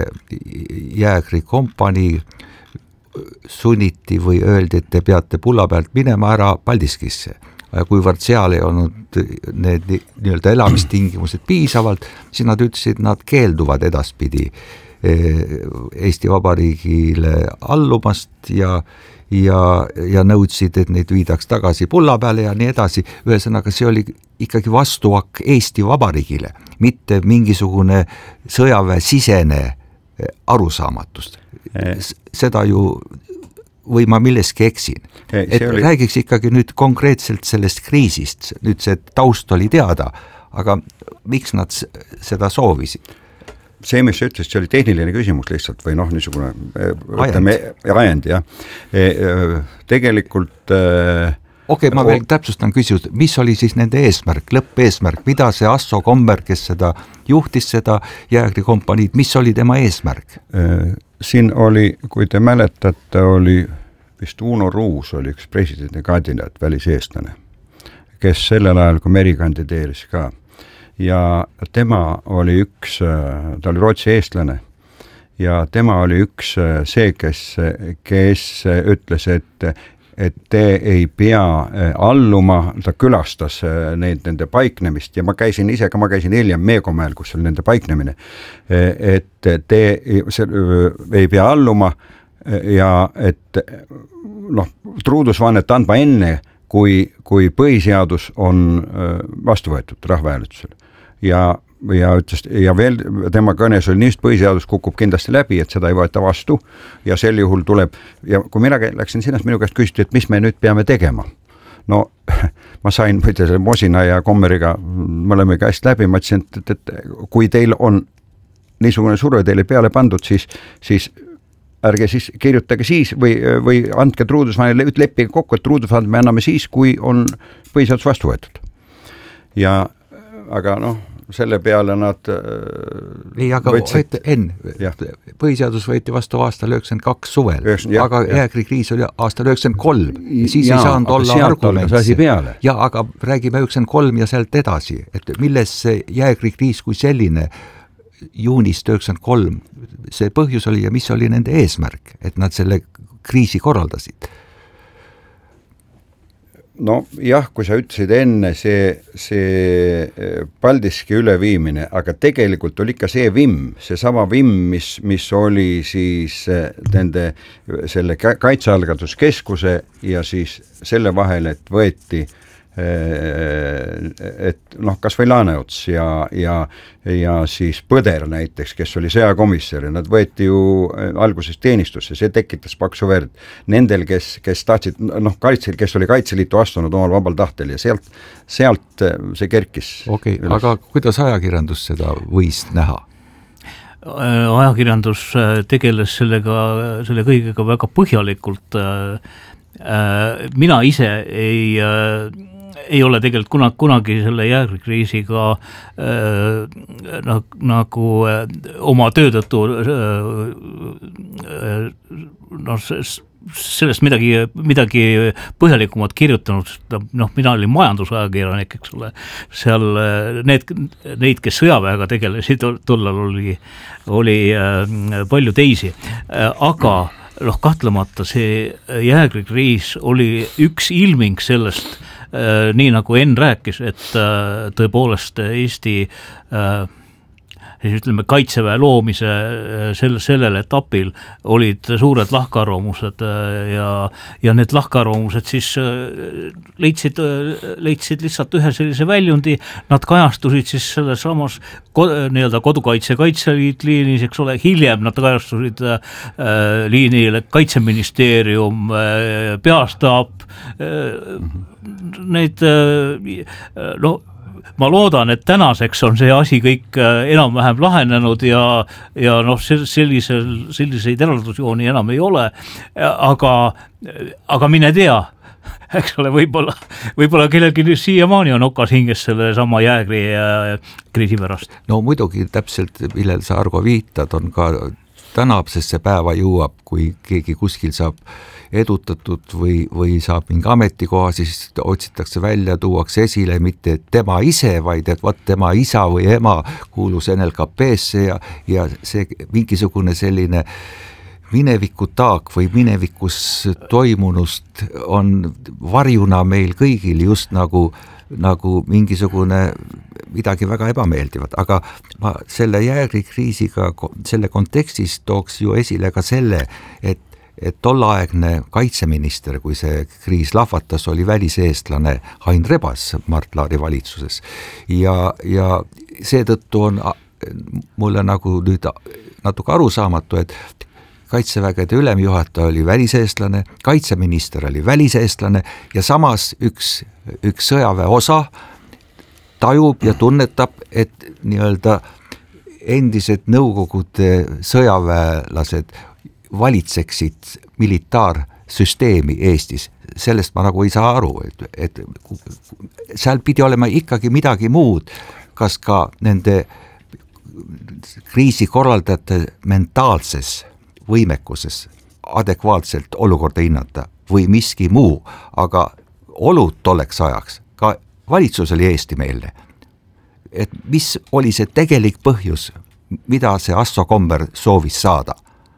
jäägri kompanii sunniti või öeldi, et te peate pulla pealt minema ära Paldiskisse. kuivõrd seal ei olnud need nii-öelda elamistingimused piisavalt, siis nad ütlesid, nad keelduvad edaspidi Eesti Vabariigile allumast ja ja, ja nõudsid, et neid viidaks tagasi pulla peale ja nii edasi. Ühesõnaga, see oli ikkagi vastuak Eesti Vabariigile, mitte mingisugune sõjaväe sisene arusaamamatust. Seda ju, või ma milleski eksin. Et oli... räägiks ikkagi nüüd konkreetselt sellest kriisist, nüüd see taust oli teada, aga miks nad seda soovisid? See, mis sa ütlesid, see oli tehniline küsimus lihtsalt või noh, niisugune ajend, ajend jah. E, tegelikult okei, okay, ma veel täpsustan küsimust, mis oli siis nende eesmärk, lõppeesmärk, mida see Asso Kommer, kes seda juhtis, seda Jäägri kompaniid, mis oli tema eesmärk? Siin oli, kui te mäletate, oli vist Uno Ruus oli üks presidendi kandidaat, väliseestlane, kes sellel ajal, kui Meri kandideeris ka, ja tema oli üks, ta oli Rootsi eestlane ja tema oli üks see, kes, kes ütles, et, et te ei pea alluma, ta külastas neid, nende paiknemist ja ma käisin ise ka, ma käisin hiljem Meekomäel, kus oli nende paiknemine, et te ei pea alluma ja et noh, truudusvannet andma enne, kui, kui põhiseadus on vastu võetud rahvahääletusel. Ja, ja ütles, ja veel tema kõnes oli niist, põhiseadus kukub kindlasti läbi, et seda ei võeta vastu ja sel juhul tuleb, ja kui mina läksin sinna, minu käest küsiti, et mis me nüüd peame tegema. No ma sain võite selle Mosina ja Kommeriga mõlema käest läbi, ma ütlesin, et, et, et kui teil on niisugune surve teile peale pandud, siis, siis ärge siis kirjutage siis või, või andke truudusvanile, leppige kokku, et truudusvanid me anname siis, kui on põhiseadus vastu võetud. Ja aga noh, selle peale nad ei, aga võtsid... enne, põhiseadus võeti vastu aastal üheksakümmend kaks suvel, ja, aga Jäägri kriis oli aastal üheksakümmend kolm, siis ja, ei saanud olla argumentsi. Ja, aga räägime üheksakümmend kolm ja sealt edasi, et milles see Jäägri kriis kui selline juunist üheksakümmend kolm, see põhjus oli ja mis oli nende eesmärk, et nad selle kriisi korraldasid? No jah, kui sa ütlesid enne see, see Paldiski üleviimine, aga tegelikult oli ikka see vimm, see sama vimm, mis, mis oli siis nende selle kaitsealgatuskeskuse ja siis selle vahel, et võeti et noh, kas või Laaneots ja, ja, ja siis Põder näiteks, kes oli sõjakomissar ja nad võeti ju alguses teenistusse, see tekitas paksu verd. Nendel, kes, kes tahtsid, noh, kaitsel, kes oli Kaitseliitu astunud omal vabal tahtel ja sealt, sealt see kerkis. Okei, okay, aga kuidas ajakirjandus seda võis näha? Ajakirjandus tegeles sellega, selle kõigega väga põhjalikult. Mina ise ei ei ole tegelikult kunagi, kunagi selle Jäägri kriisiga äh, na, nagu äh, oma töötõttu äh, no, sellest midagi, midagi põhjalikumat kirjutanud, noh, mina olin majandusajakirjanik, eks ole, seal need, neid, kes sõjaväega tegelesid, tollal oli, oli äh, palju teisi, äh, aga noh, kahtlemata see Jäägri kriis oli üks ilming sellest, Äh, nii nagu Enn rääkis, et äh, tõepoolest Eesti äh, siis ütleme kaitseväe loomise sel, sellel etapil olid suured lahkarvamused ja, ja need lahkarvamused siis leidsid, leidsid lihtsalt ühe sellise väljundi, nad kajastusid siis selles samas kod, nii-öelda kodukaitse kaitseliit liinis, eks ole, hiljem nad kajastusid äh, liinile Kaitseministeerium, äh, peastaap, äh, neid äh, no ma loodan, et tänaseks on see asi kõik enam-vähem lahenenud ja, ja noh, sellisel, selliseid eraldusjooni enam ei ole, aga, aga mine tea, eks ole, võib-olla, võib-olla kellelgi siiamaani on okas hinges selle sama Jäägri kriisi pärast. No muidugi täpselt, millel sa Argo viitad, on ka tänasesse päeva jõuab, kui keegi kuskil saab edutatud või, või saab mingi ametikoha, siis otsitakse välja, tuuakse esile mitte tema ise, vaid et vaat tema isa või ema kuulus N L K P-sse ja, ja see mingisugune selline mineviku taak või minevikus toimunust on varjuna meil kõigil just nagu, nagu mingisugune midagi väga ebameeldivat, aga ma selle jäägrikriisiga selle kontekstis tooks ju esile ka selle, et et tolleaegne kaitseminister, kui see kriis lahvatas, oli väliseestlane Ain Rebas Mart Laari valitsuses ja, ja seetõttu on mulle nagu nüüd natuke arusaamatu, et kaitsevägede ülemjuhataja oli väliseestlane, kaitseminister oli väliseestlane ja samas üks, üks sõjaväe osa tajub ja tunnetab, et nii-öelda endised Nõukogude sõjaväelased valitseksid militaarsüsteemi Eestis. Sellest ma nagu ei saa aru, et, et seal pidi olema ikkagi midagi muud, kas ka nende kriisikorraldajate mentaalses võimekuses adekvaatselt olukorda hinnata või miski muu, aga olud tolleks ajaks, ka valitsus oli eestimeelne. Et mis oli see tegelik põhjus, mida see Asso Komber soovis saada?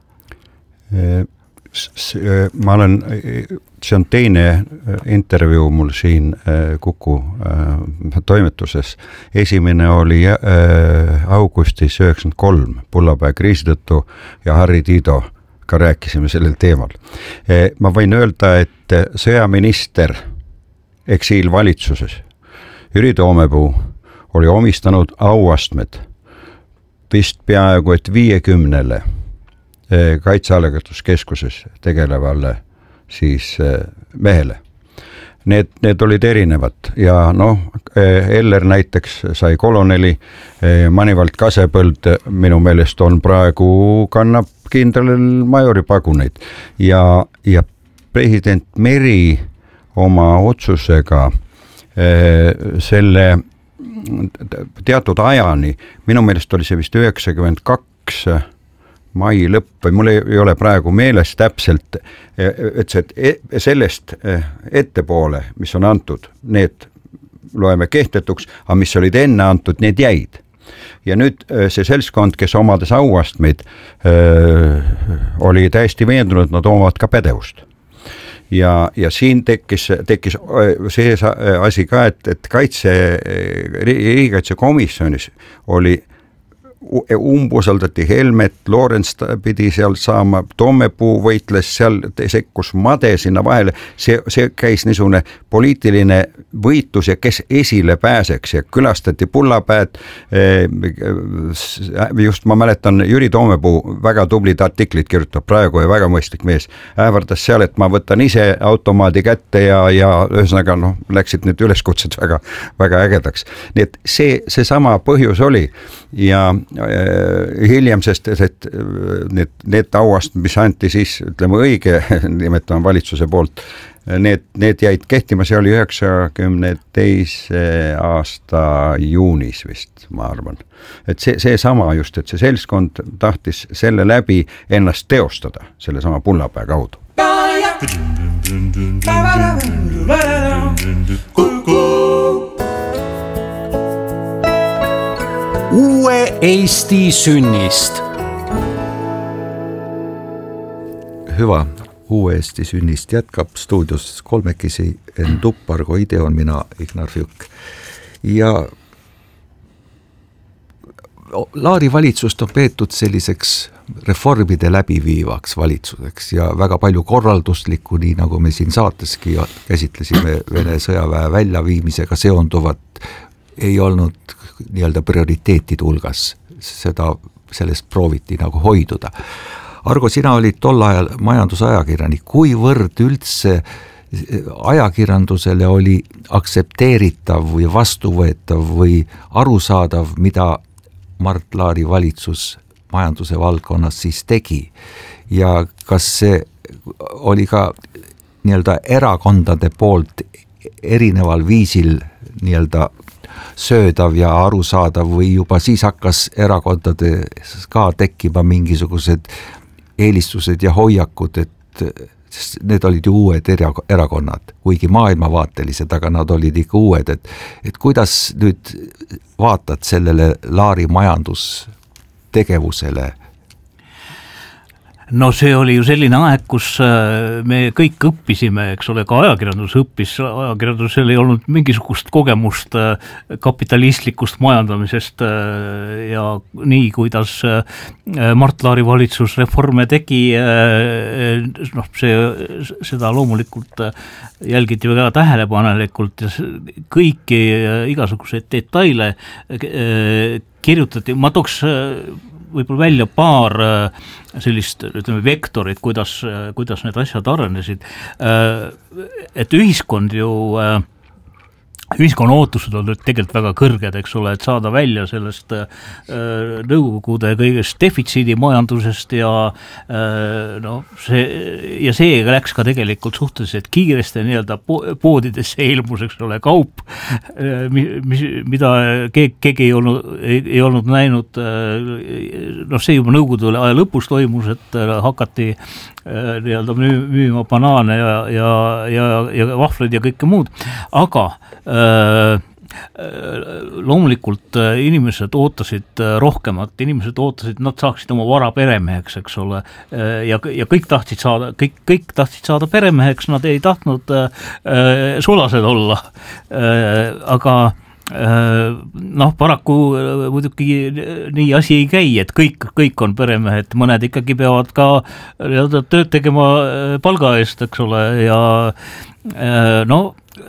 Ma olen, see on teine intervjuu mul siin Kuku toimetuses. Esimene oli augustis üheksakümmend kolm Pullapäe kriisi tõttu ja Harri Tiido ka rääkisime sellel teemal. Ma võin öelda, et sõjaminister eksiilvalitsuses Jüri Toomepuu oli omistanud auastmed vist peaaegu et viiekümnele kaitsealgastuskeskuses tegelevale siis mehele. Need, need olid erinevad ja noh, Eller näiteks sai koloneli, Manivald Kasepõld minu meelest on praegu kannab kindralil majori paguneid ja, ja president Meri oma otsusega selle teatud ajani, minu meelest oli see vist üheksakümmend kaks mai lõpp või mul ei ole praegu meeles täpselt, et see, sellest ettepoole, mis on antud, need loeme kehtetuks, aga mis olid enne antud, need jäid. Ja nüüd see seltskond, kes omades auastmeid, oli täiesti veendunud, nad omavad ka pädevust. Ja, ja siin tekkis, tekkis see asi ka, et, et kaitse, riigikaitsekomisjonis oli umbusaldati Helmet, Lorenz pidi seal saama, Toomepuu võitles seal, sekkus Made sinna vahele, see, see käis niisugune poliitiline võitlus ja kes esile pääseks ja külastati Pullapäed, just ma mäletan, Jüri Toomepuu väga tublid artiklid kirjutab praegu ja väga mõistlik mees, ähvardas seal, et ma võtan ise automaadi kätte ja, ja ühesõnaga noh, läksid need üleskutsed väga, väga ägedaks. Nii et see, see sama põhjus oli ja hiljem, sest et need, need auast, mis anti siis, ütleme õige, nimetame valitsuse poolt, need, need jäid kehtima, see oli üheksakümne teise aasta juunis vist, ma arvan. Et see, see sama just, et see seltskond tahtis selle läbi ennast teostada, selle sama Pullapäe kaudu. Uue Eesti sünnist. Hyvä. Uue Eesti sünnist jätkab stuudios kolmekesi en Tuppargo, ide on mina Ignar Fjuk. Ja Laari valitsust on peetud selliseks reformide läbiviivaks valitsuseks ja väga palju korralduslikku, nii nagu me siin saateski käsitlesime Vene sõjaväe väljaviimisega seonduvat, ei olnud nii-öelda prioriteetide hulgas, seda, sellest prooviti nagu hoiduda. Argo, sina olid tol ajal majandusajakirjanik, kuivõrd üldse ajakirjandusele oli aksepteeritav või vastuvõetav või arusaadav, mida Mart Laari valitsus majanduse valdkonnas siis tegi ja kas see oli ka nii-öelda erakondade poolt erineval viisil nii-öelda söödav ja arusaadav või juba siis hakkas erakondade ka tekkima mingisugused eelistused ja hoiakud, et need olid ju uued erakonnad, kuigi maailmavaatelised, aga nad olid ikka uued, et, et kuidas nüüd vaatad sellele Laari majandustegevusele? no see oli ju selline aeg, kus me kõik õppisime, eks ole, ka ajakirjandus õppis, ajakirjandusel ei olnud mingisugust kogemust kapitalistlikust majandamisest ja nii, kuidas Mart Laari valitsus reforme tegi, noh, see, seda loomulikult jälgiti väga tähelepanelikult ja kõiki igasuguseid detaile kirjutati, ma tooks võib-olla välja paar sellist, ütleme, vektorit, kuidas, kuidas need asjad arenesid, et ühiskond ju ühiskonna ootused on tegelikult väga kõrged, eks ole, et saada välja sellest äh, nõukogude kõigest defitsiidi majandusest ja äh, no see, ja see läks ka tegelikult suhteliselt kiiresti nii-öelda poodidesse ilmus, eks ole, kaup, äh, mis, mida keegi, keegi ei olnud, ei, ei olnud näinud, äh, noh, see juba nõukogude aja lõpus toimus, et äh, hakati äh, nii-öelda müüma banaane ja, ja, ja, ja vahvleid ja kõike muud, aga loomulikult inimesed ootasid rohkemat, inimesed ootasid, nad saaksid oma vara peremeheks, eks ole, ja, ja kõik tahtsid saada, kõik, kõik tahtsid saada peremeheks, nad ei tahtnud äh, sulased olla, äh, aga noh, paraku muidugi nii asi ei käi, et kõik, kõik on peremehed, mõned ikkagi peavad ka tööd tegema palga eest, eks ole, ja no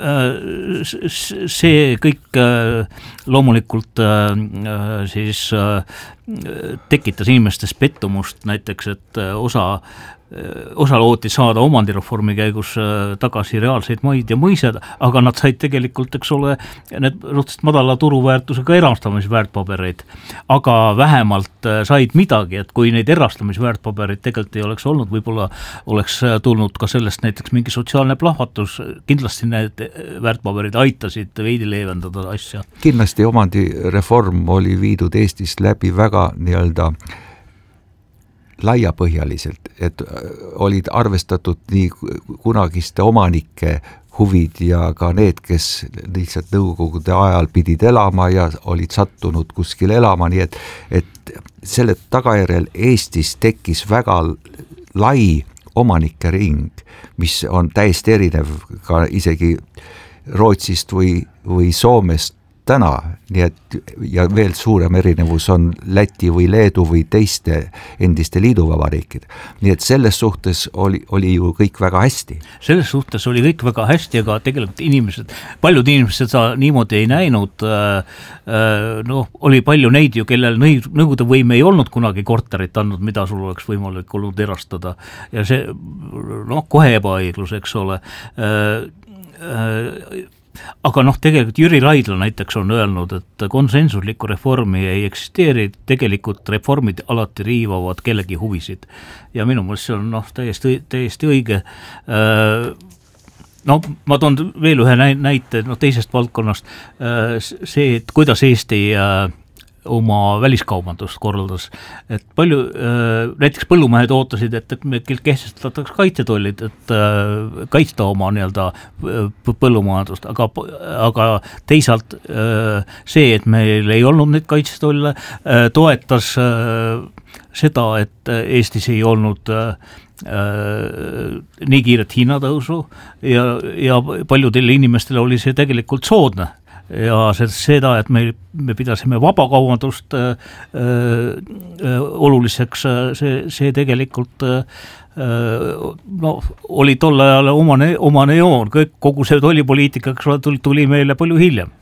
see kõik loomulikult siis tekitas inimestes pettumust näiteks, et osa osa looti saada omandireformi käigus tagasi reaalseid maid ja mõised, aga nad said tegelikult, eks ole, need suhteliselt madala turuväärtusega erastamisväärtpabereid, aga vähemalt said midagi, et kui neid erastamisväärtpabereid tegelikult ei oleks olnud, võib-olla oleks tulnud ka sellest näiteks mingi sotsiaalne plahvatus, kindlasti need väärtpaberid aitasid veidi leevendada asja. Kindlasti omandireform oli viidud Eestis läbi väga nii-öelda laiapõhjaliselt, et olid arvestatud nii kunagiste omanike huvid ja ka need, kes lihtsalt nõukogude ajal pidid elama ja olid sattunud kuskil elama, nii et, et selle tagajärjel Eestis tekkis väga lai omanike ring, mis on täiesti erinev ka isegi Rootsist või, või Soomest täna, nii et ja veel suurem erinevus on Läti või Leedu või teiste endiste liiduvabariikide. Nii et selles suhtes oli, oli ju kõik väga hästi. Selles suhtes oli kõik väga hästi, aga tegelikult inimesed, paljud inimesed seda niimoodi ei näinud, noh, oli palju neid ju, kellel nõukogude võim ei olnud kunagi korterit andnud, mida sul oleks võimalik olnud erastada ja see, noh, kohe ebaõiglus, eks ole, aga noh, tegelikult Jüri Raidla näiteks on öelnud, et konsensuslikku reformi ei eksisteeri, tegelikult reformid alati riivavad kellegi huvisid ja minu mõelest see on noh, täiesti, täiesti õige. No ma toon veel ühe näite no, teisest valdkonnast, see, et kuidas Eesti oma väliskaubandust korraldas, et palju, näiteks põllumehed ootasid, et, et me kehtestataks kaitsetollid, et kaitsta oma nii-öelda põllumajandust, aga, aga teisalt see, et meil ei olnud neid kaitsetolle, toetas seda, et Eestis ei olnud nii kiiret hinnatõusu ja, ja paljudele inimestele oli see tegelikult soodne. Ja seda, et me, me pidasime vabakaubandust äh, äh, oluliseks, see, see tegelikult äh, no, oli tolle ajal omane, omane joon, kõik, kogu see tollipoliitika tuli, tuli meile palju hiljem.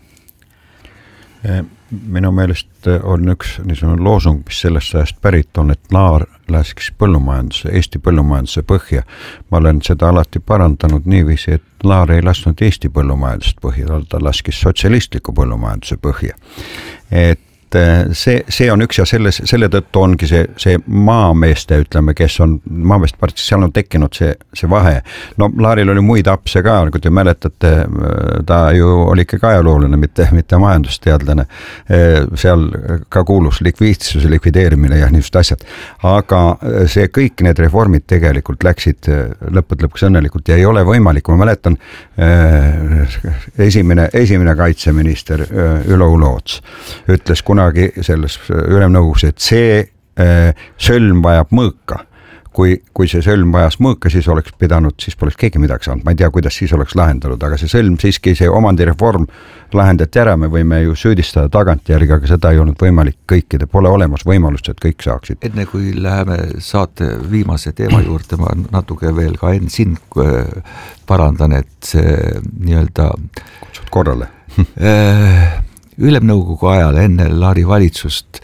Minu meelest on üks niisugune loosung, mis sellest ajast pärit on, et Laar laskis põllumajanduse, Eesti põllumajanduse põhja. Ma olen seda alati parandanud niiviisi, et Laar ei lasknud Eesti põllumajandust põhja, ta laskis sotsialistliku põllumajanduse põhja. Et see, see on üks ja selles, selle tõttu ongi see, see maameeste, ütleme, kes on maameeste partis, seal on tekkinud see, see vahe. No Laaril oli muid apse ka, kui te mäletate, ta ju oli ikka ajalooline, mitte, mitte majandusteadlane. Seal ka kuulus likviidsuse likvideerimine ja niisugused asjad. Aga see kõik need reformid tegelikult läksid lõppude lõpuks õnnelikult ja ei ole võimalik. Ma mäletan, esimene, esimene kaitseminister Ülo Uloots ütles kunagi selles ülemnõukogus, et see äh, sölm vajab mõõka. kui, kui see sõlm vajas mõõka, siis oleks pidanud, siis poleks keegi midagi saanud, ma ei tea, kuidas siis oleks lahendanud, aga see sõlm siiski, see omandireform lahendati ära, me võime ju süüdistada tagantjärgi, aga seda ei olnud võimalik kõikide, pole olemas võimalust, et kõik saaksid. Enne kui läheme saate viimase teema juurde, ma natuke veel ka enne sind parandan, et see nii-öelda kutsud korrale Ülemnõukogu ajal enne Laari valitsust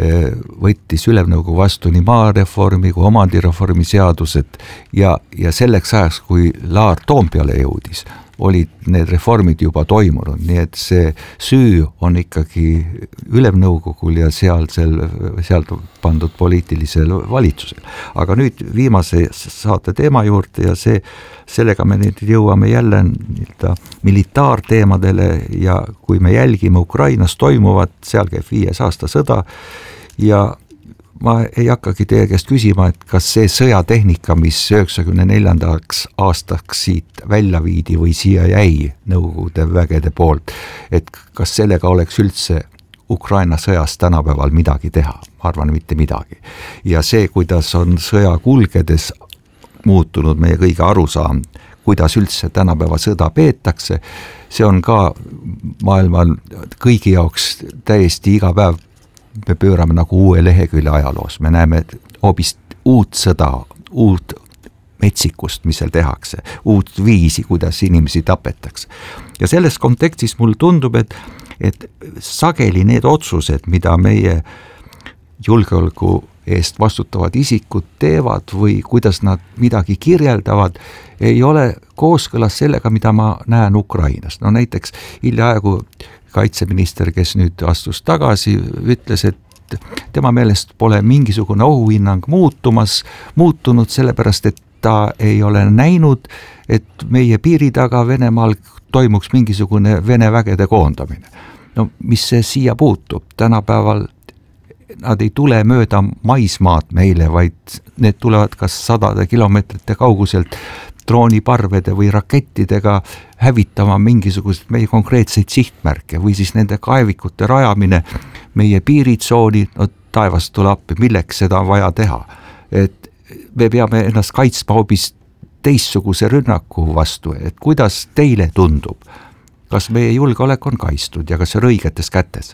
võttis Ülemnõukogu vastu nii maareformi kui omandireformi seadused ja, ja selleks ajaks, kui Laar Toompeale jõudis, olid need reformid juba toimunud, nii et see süü on ikkagi Ülemnõukogul ja seal, seal pandud poliitilisel valitsusel. Aga nüüd viimase saate teema juurde ja see, sellega me nüüd jõuame jälle militaarteemadele ja kui me jälgime Ukrainas toimuvat, seal käib viies aasta sõda ja ma ei hakkagi teie käest küsima, et kas see sõjatehnika, mis üheksakümne neljandaks aastaks siit välja viidi või siia jäi Nõukogude vägede poolt, et kas sellega oleks üldse Ukraina sõjas tänapäeval midagi teha, ma arvan mitte midagi. Ja see, kuidas on sõja kulgedes muutunud meie kõige arusaam, kuidas üldse tänapäeva sõda peetakse, see on ka maailmal kõigi jaoks täiesti iga päev me pöörame nagu uue lehekülje ajaloos, me näeme hoopis uut sõda, uut metsikust, mis seal tehakse, uut viisi, kuidas inimesi tapetakse. Ja selles kontekstis mul tundub, et, et sageli need otsused, mida meie julgeoleku eest vastutavad isikud teevad või kuidas nad midagi kirjeldavad, ei ole kooskõlas sellega, mida ma näen Ukrainas. No näiteks hiljaaegu kaitseminister, kes nüüd astus tagasi, ütles, et tema meelest pole mingisugune ohuhinnang muutumas, muutunud sellepärast, et ta ei ole näinud, et meie piiri taga Venemaal toimuks mingisugune Vene vägede koondamine. No mis see siia puutub? Tänapäeval nad ei tule mööda maismaad meile, vaid need tulevad kas sadade kilomeetrite kauguselt drooniparvede või rakettidega hävitama mingisugused meie konkreetseid sihtmärke või siis nende kaevikute rajamine meie piiritsooni, no taevast tule appi, milleks seda on vaja teha. Et me peame ennast kaitsma hoopis teistsuguse rünnaku vastu, et kuidas teile tundub, kas meie julgeolek on kaitstud ja kas see on õigetes kätes?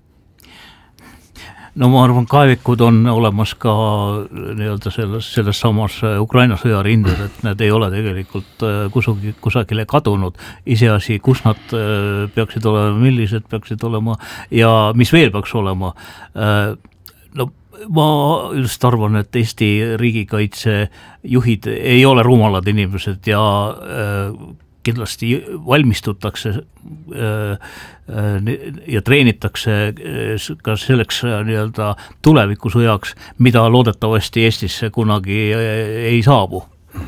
No ma arvan, kaevikud on olemas ka nii-öelda selles, selles samas Ukraina sõjarinded, et need ei ole tegelikult kusugi, kusagile kadunud, iseasi, kus nad peaksid olema, millised peaksid olema ja mis veel peaks olema. No ma just arvan, et Eesti riigikaitse juhid ei ole rumalad inimesed ja kindlasti valmistutakse ja treenitakse ka selleks nii-öelda tulevikusõjaks, mida loodetavasti Eestisse kunagi ei saabu.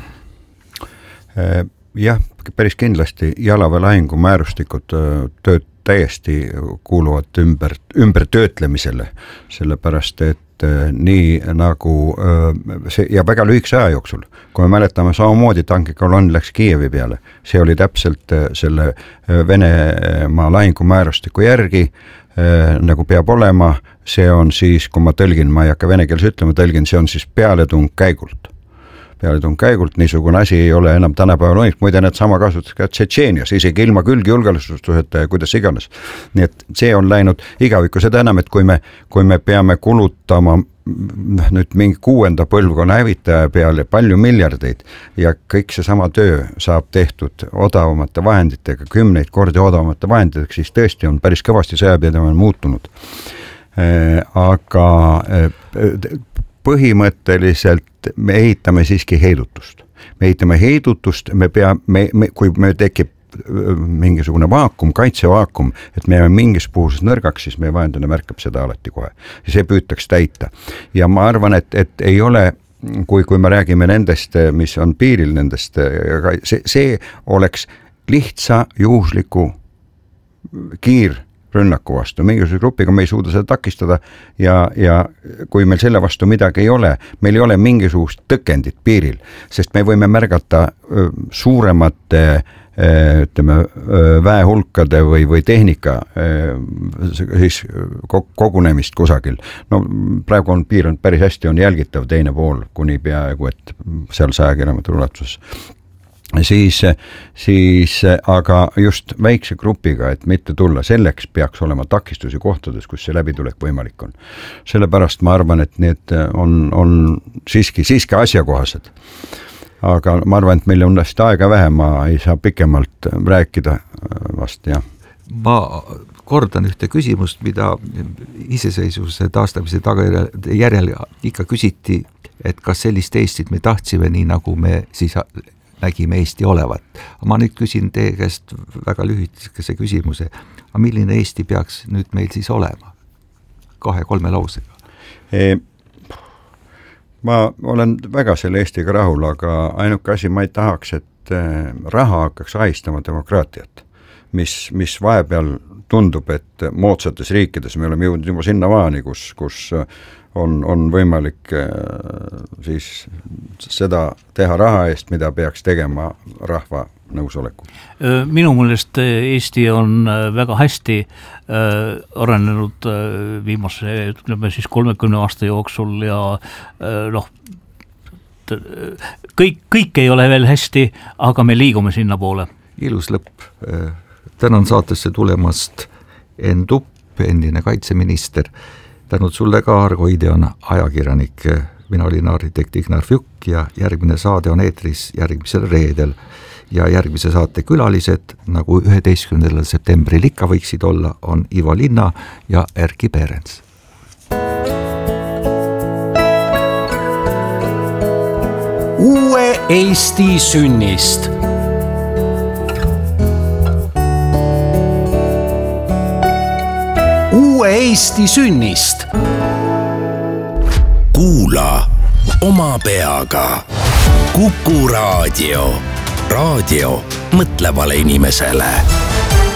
Jah, päris kindlasti jalaväelahingu määrustikud tööd täiesti kuuluvad ümber, ümber töötlemisele, sellepärast et nii nagu see ja väga lühikese aja jooksul, kui me mäletame samamoodi tankikolonn läks Kiievi peale, see oli täpselt selle Venemaa lahingumäärustiku järgi nagu peab olema, see on siis, kui ma tõlgin, ma ei hakka vene keeles ütlema, tõlgin, see on siis pealetung käigult. Pealetung käigult, niisugune asi ei ole enam tänapäeval õnneks, muide need sama kasutas ka Tšetšeenias, isegi ilma külgi julgeolekustuseta ja kuidas iganes. Nii et see on läinud igavikku, seda enam, et kui me, kui me peame kulutama nüüd mingi kuuenda põlvkonna hävitaja peale palju miljardeid ja kõik see sama töö saab tehtud odavamate vahenditega, kümneid kordi odavamate vahenditega, siis tõesti on päris kõvasti sõjapidamine muutunud. Aga põhimõtteliselt me ehitame siiski heidutust. Me ehitame heidutust, me pea, me, me, kui me tekib mingisugune vaakum, kaitsevaakum, et me jääme mingis puhuses nõrgaks, siis meie vahendane märkab seda alati kohe. Ja see püütaks täita. Ja ma arvan, et, et ei ole, kui, kui me räägime nendest, mis on piiril nendest, see, see oleks lihtsa juhusliku kiir rünnaku vastu, mingisuguse grupiga me ei suuda seda takistada ja, ja kui meil selle vastu midagi ei ole, meil ei ole mingisugust tõkendit piiril, sest me võime märgata suuremate ütleme väehulkade või, või tehnika siis kogunemist kusagil. No praegu on piir on päris hästi on jälgitav teine pool kuni peaaegu, et seal saja kilomeetri ulatuses. Siis, siis aga just väikse grupiga, et mitte tulla, selleks peaks olema takistusi kohtades, kus see läbitulek võimalik on. Sellepärast ma arvan, et need on, on siiski, siiski asjakohased. Aga ma arvan, et meil on vast aega vähe, ma ei saa pikemalt rääkida vast, jah. Ma kordan ühte küsimust, mida iseseisvuse taastamise tagajärjel ikka küsiti, et kas sellist Eestit me tahtsime nii, nagu me siis nägime Eesti olevat. Ma nüüd küsin teie käest väga lühikese küsimuse, aga milline Eesti peaks nüüd meil siis olema? Kahe-kolme lausega. E, ma olen väga selle Eestiga rahul, aga ainuke asi ma ei tahaks, et raha hakkaks ahistama demokraatiat, mis, mis vahepeal tundub, et moodsates riikides me oleme jõudnud juba sinna maani, kus, kus on, on võimalik siis seda teha raha eest, mida peaks tegema rahva nõusoleku. Minu mõelest Eesti on väga hästi arenenud viimase ütleme siis kolmekümne aasta jooksul ja noh, kõik, kõik ei ole veel hästi, aga me liigume sinna poole. Ilus lõpp. Tänan saatesse tulemast Enn Tupp, endine kaitseminister. Tänud sulle ka, Argo Ide on ajakirjanik. Mina olin arhitekt Ignar Fjuk ja järgmine saade on eetris järgmisel reedel. Ja järgmise saate külalised, nagu üheteistkümnendal septembril ikka võiksid olla, on Ivo Linna ja Erki Perens. Uue Eesti sünnist. Uue Eesti sünnist. Kuula oma peaga. Kuku raadio. Raadio mõtlevale inimesele.